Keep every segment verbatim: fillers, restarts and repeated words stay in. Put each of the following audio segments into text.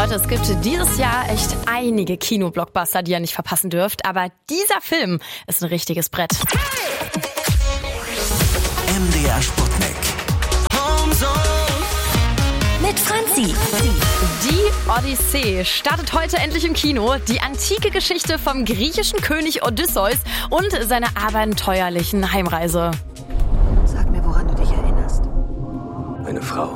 Leute, es gibt dieses Jahr echt einige Kino-Blockbuster, die ihr nicht verpassen dürft. Aber dieser Film ist ein richtiges Brett. M D R Sputnik. Mit Franzi. Die Odyssee startet heute endlich im Kino. Die antike Geschichte vom griechischen König Odysseus und seiner abenteuerlichen Heimreise. Sag mir, woran du dich erinnerst. Eine Frau,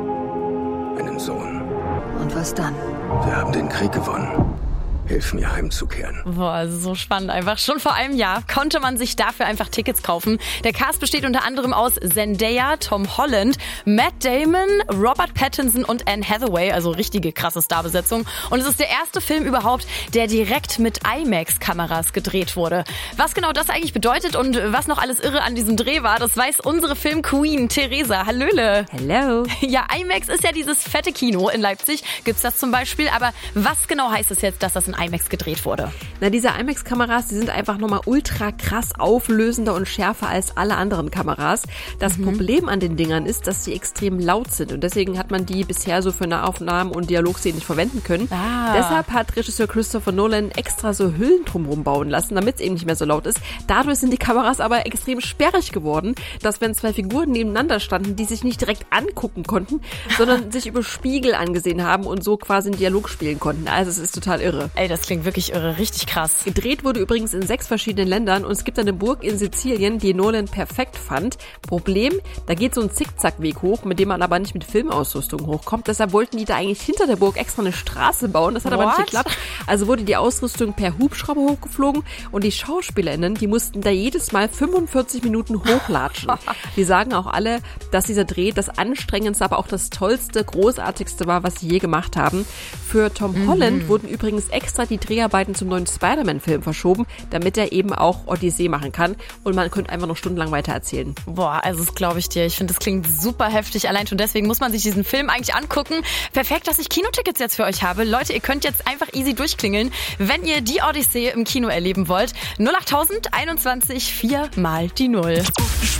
einen Sohn. Und was dann? Wir haben den Krieg gewonnen. Hilf mir heimzukehren. Boah, so spannend einfach. Schon vor einem Jahr konnte man sich dafür einfach Tickets kaufen. Der Cast besteht unter anderem aus Zendaya, Tom Holland, Matt Damon, Robert Pattinson und Anne Hathaway. Also richtige krasse Starbesetzung. Und es ist der erste Film überhaupt, der direkt mit IMAX-Kameras gedreht wurde. Was genau das eigentlich bedeutet und was noch alles irre an diesem Dreh war, das weiß unsere Film-Queen Theresa. Hallöle. Hello. Ja, IMAX ist ja dieses fette Kino in Leipzig. Gibt's das zum Beispiel. Aber was genau heißt es jetzt, dass das in IMAX gedreht wurde? Na, diese IMAX-Kameras, die sind einfach nochmal ultra krass auflösender und schärfer als alle anderen Kameras. Das mhm. Problem an den Dingern ist, dass sie extrem laut sind und deswegen hat man die bisher so für Nahaufnahmen und Dialogszenen nicht verwenden können. Ah. Deshalb hat Regisseur Christopher Nolan extra so Hüllen drumherum bauen lassen, damit es eben nicht mehr so laut ist. Dadurch sind die Kameras aber extrem sperrig geworden, dass wenn zwei Figuren nebeneinander standen, die sich nicht direkt angucken konnten, sondern sich über Spiegel angesehen haben und so quasi einen Dialog spielen konnten. Also es ist total irre. Ey, das klingt wirklich irre, richtig krass. Gedreht wurde übrigens in sechs verschiedenen Ländern und es gibt eine Burg in Sizilien, die Nolan perfekt fand. Problem, da geht so ein Zickzackweg hoch, mit dem man aber nicht mit Filmausrüstung hochkommt. Deshalb wollten die da eigentlich hinter der Burg extra eine Straße bauen. Das hat What? aber nicht geklappt. Also wurde die Ausrüstung per Hubschrauber hochgeflogen und die SchauspielerInnen, die mussten da jedes Mal fünfundvierzig Minuten hochlatschen. Die sagen auch alle, dass dieser Dreh das anstrengendste, aber auch das tollste, großartigste war, was sie je gemacht haben. Für Tom mhm. Holland wurden übrigens extra die Dreharbeiten zum neuen Spider-Man-Film verschoben, damit er eben auch Odyssee machen kann und man könnte einfach noch stundenlang weiter erzählen. Boah, also das glaube ich dir. Ich finde, das klingt super heftig. Allein schon deswegen muss man sich diesen Film eigentlich angucken. Perfekt, dass ich Kinotickets jetzt für euch habe. Leute, ihr könnt jetzt einfach easy durchklingeln, wenn ihr die Odyssee im Kino erleben wollt. null acht tausend einundzwanzig vier mal die Null.